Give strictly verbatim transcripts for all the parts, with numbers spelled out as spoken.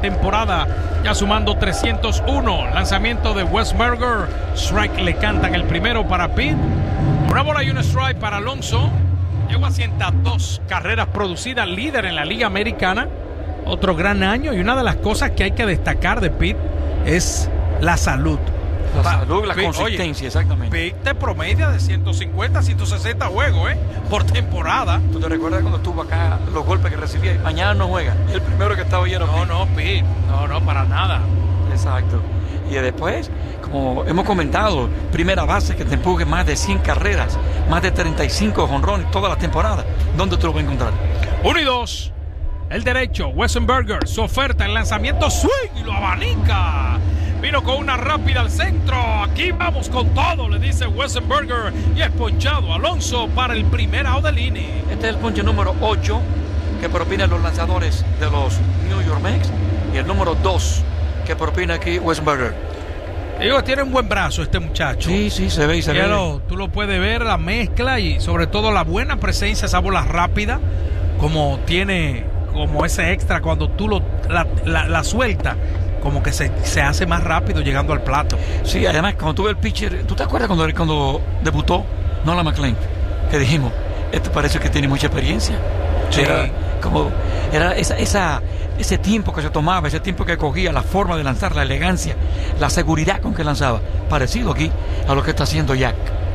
temporada, ya sumando trescientos uno. Lanzamiento de Westburger, strike le cantan el primero para Pete. Una bola y un strike para Alonso. Llegó a ciento dos carreras producidas, líder en la Liga Americana. Otro gran año, y una de las cosas que hay que destacar de Pete es la salud. La salud, la Pete, consistencia, oye, exactamente. Pete te promedia de ciento cincuenta, ciento sesenta juegos, ¿eh? Por temporada. ¿Tú te recuerdas cuando estuvo acá, los golpes que recibía? Mañana no juega. El primero que estaba lleno. No, no, Pete. No, no, para nada. Exacto. Y después, como hemos comentado, primera base que te empuje más de cien carreras, más de treinta y cinco jonrones toda la temporada. ¿Dónde tú lo vas a encontrar? Uno y dos. El derecho, Wessenberger, su oferta, el lanzamiento swing y lo abanica. Vino con una rápida al centro. Aquí vamos con todo, le dice Wessenberger. Y es ponchado Alonso para el primer out del inning. Este es el ponche número ocho que propinan los lanzadores de los New York Mets. Y el número dos que propina aquí Wessenberger. Digo, tiene un buen brazo este muchacho. Sí, sí, se ve y se Pero, ve. Tú lo puedes ver, la mezcla y sobre todo la buena presencia, esa bola rápida, como tiene, como ese extra cuando tú lo, la, la, la sueltas, como que se, se hace más rápido llegando al plato. Sí, además, cuando tú ves el pitcher, ¿tú te acuerdas cuando, cuando debutó Nolan McLean? Que dijimos, este parece que tiene mucha experiencia. Sí. Era como, era esa, esa, ese tiempo que se tomaba, ese tiempo que cogía, la forma de lanzar, la elegancia, la seguridad con que lanzaba. Parecido aquí a lo que está haciendo Jack.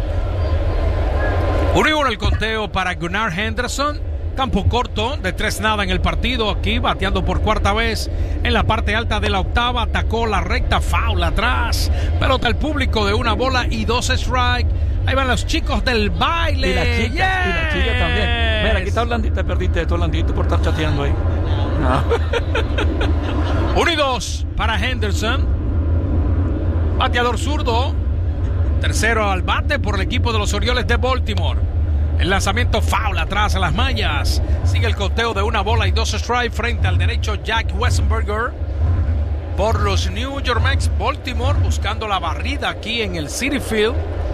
Uno y uno el conteo para Gunnar Henderson. Campo corto, de tres nada en el partido. Aquí bateando por cuarta vez en la parte alta de la octava. Atacó la recta, foul atrás. Pelota al público de una bola y dos strike. Ahí van los chicos del baile. Y la chica, yes. y la chica también. Mira, aquí está Orlandito. Te perdiste esto, Orlandito, por estar chateando ahí. No. Uno y dos para Henderson. Bateador zurdo. Tercero al bate por el equipo de los Orioles de Baltimore. El lanzamiento foul atrás a las mallas. Sigue el conteo de una bola y dos strikes frente al derecho Jack Wessenberger. Por los New York Mets, Baltimore buscando la barrida aquí en el Citi Field.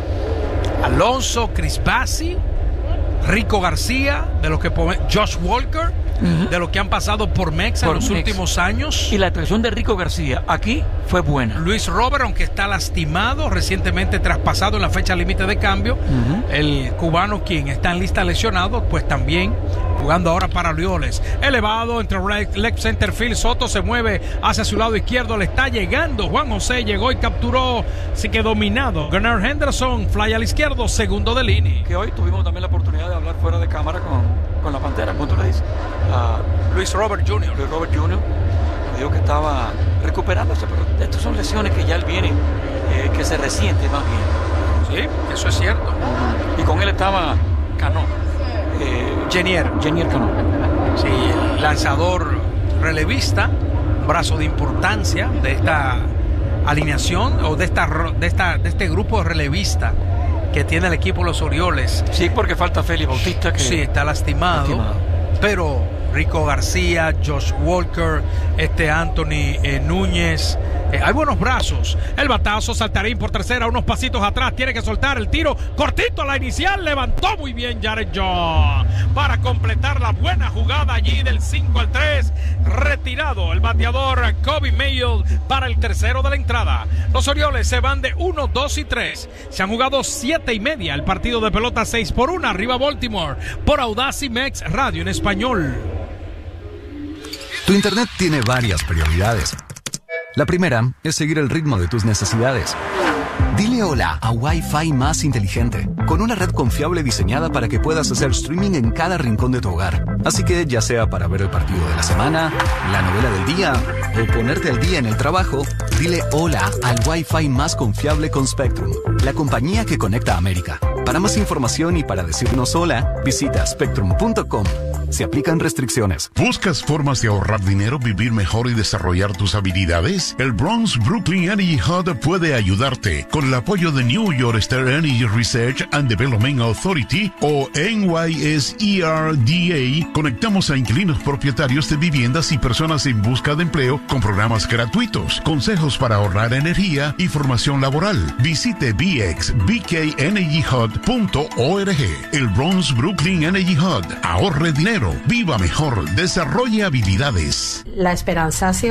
Alonso, Chris Bassi, Rico García, de lo que Josh Walker, uh-huh. de lo que han pasado por Mets en los Mex. últimos años. Y la actuación de Rico García aquí fue buena. Luis Robert, aunque está lastimado, recientemente traspasado en la fecha límite de cambio. Uh-huh. El cubano, quien está en lista lesionado, pues también jugando ahora para Orioles. Elevado entre left center field. Soto se mueve hacia su lado izquierdo. Le está llegando. Juan José llegó y capturó. Así que dominado. Gunnar Henderson, fly al izquierdo, segundo del inning. Que hoy tuvimos también la oportunidad de hablar fuera de cámara con, con la Pantera. ¿Cómo tú le dices? Uh, Luis Robert junior Luis Robert junior Me dijo que estaba recuperándose, pero estas son lesiones que ya él viene, eh, que se resiente más bien. Sí, eso es cierto. Uh-huh. Y con él estaba Cano. Eh, Jenier. Jenier Cano. Sí, el lanzador relevista, brazo de importancia de esta alineación o de esta de esta de este grupo de relevista que tiene el equipo de los Orioles. Sí, porque falta Félix Bautista, que sí está lastimado, lastimado. Pero Rico García, Josh Walker, este Anthony eh, Núñez. Eh, hay buenos brazos. El batazo, Saltarín por tercera, unos pasitos atrás. Tiene que soltar el tiro cortito a la inicial. Levantó muy bien Jared John para completar la buena jugada allí del cinco al tres. Retirado el bateador Kobe Mayo para el tercero de la entrada. Los Orioles se van de uno, dos y tres. Se han jugado siete y media. El partido de pelota seis por uno. Arriba Baltimore por Audacy Mex Radio en español. Tu internet tiene varias prioridades. La primera es seguir el ritmo de tus necesidades. Dile hola a Wi-Fi más inteligente, con una red confiable diseñada para que puedas hacer streaming en cada rincón de tu hogar. Así que ya sea para ver el partido de la semana, la novela del día o ponerte al día en el trabajo, dile hola al Wi-Fi más confiable con Spectrum, la compañía que conecta a América. Para más información y para decirnos hola, visita spectrum punto com. Se aplican restricciones. ¿Buscas formas de ahorrar dinero, vivir mejor y desarrollar tus habilidades? El Bronx Brooklyn Energy Hub puede ayudarte. Con el apoyo de New York State Energy Research and Development Authority o N Y S E R D A, conectamos a inquilinos propietarios de viviendas y personas en busca de empleo con programas gratuitos, consejos para ahorrar energía y formación laboral. Visite b x b k energy hub punto org. El Bronx Brooklyn Energy Hub. Ahorre dinero, viva mejor, desarrolle habilidades. La esperanza